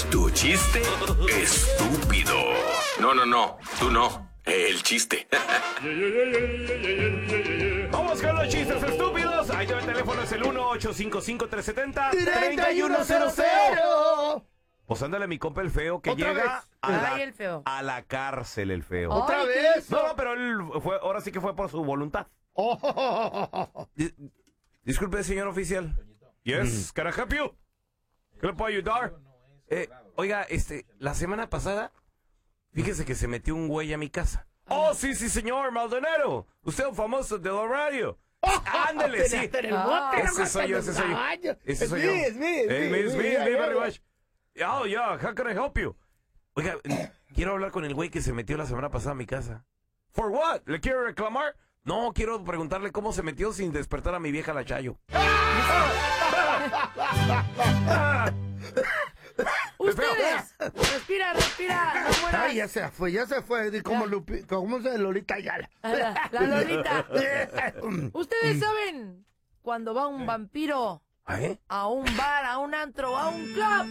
Tu chiste estúpido. No, tú no. El chiste. Vamos con los chistes estúpidos. Ahí el teléfono es el 1-855-370-3100. Pues ándale, mi compa el feo que ¿Otra llega vez? a la cárcel, el feo. ¿Otra vez? No, pero él fue, ahora sí que fue por su voluntad. Disculpe, señor oficial. Yes, can I help you? ¿Qué le puedo ayudar? Oiga, la semana pasada, fíjese que se metió un güey a mi casa. Oh, sí, señor, Maldonado. Usted es un famoso de la radio. Ándale, sí. Ese soy yo. Ese soy yo. Es me, very much. Oh, yeah, how can I help you? Oiga, quiero hablar con el güey que se metió la semana pasada a mi casa. For what? ¿Le quiero reclamar? No, quiero preguntarle cómo se metió sin despertar a mi vieja la Chayo. Ustedes, respira, no mueras. Ay, ya se fue, como Lolita Ayala. La Lolita. Ustedes saben cuando va un vampiro a un bar, a un antro, a un club.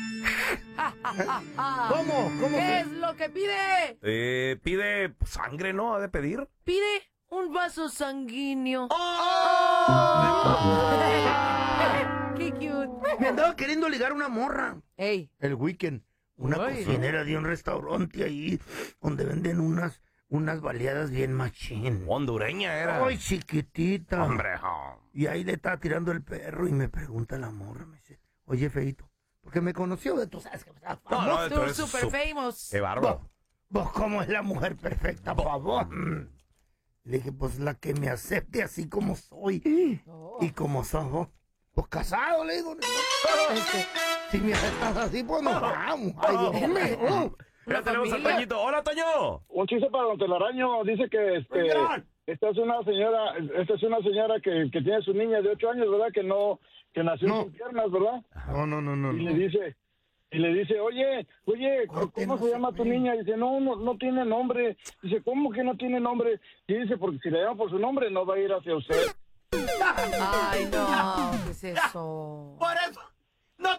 ¿Cómo? ¿Qué es lo que pide? Pide sangre, ¿no? ¿Ha de pedir? Pide un vaso sanguíneo. ¡Qué cute! Me andaba queriendo ligar una morra. ¡Ey! El weekend. Una cocinera de un restaurante ahí donde venden unas baleadas bien machín. Hondureña era. Ay, chiquitita. Hombre. Y ahí le estaba tirando el perro y me pregunta la morra, me dice, oye, feito, porque me conoció de tú sabes que estaba famoso. Tú super famous. ¡Qué bárbaro! ¿Vos cómo es la mujer perfecta, por favor? Le dije, pues la que me acepte así como soy. Y como sos vos. Pues casado, le digo. Si me aceptas así, pues nos vamos. Ay, Dios mío. Ya tenemos al Toñito. ¡Hola, Toño! Un chiste para don Telaraño. Dice que esta es una señora que tiene su niña de 8 años, ¿verdad? Que nació sin piernas, ¿verdad? No. Y le dice, oye, ¿cómo se llama tu niña? Dice, no tiene nombre. Dice, ¿cómo que no tiene nombre? Y dice, porque si le llama por su nombre, no va a ir hacia usted. Ay, no, ¿qué es eso? Por eso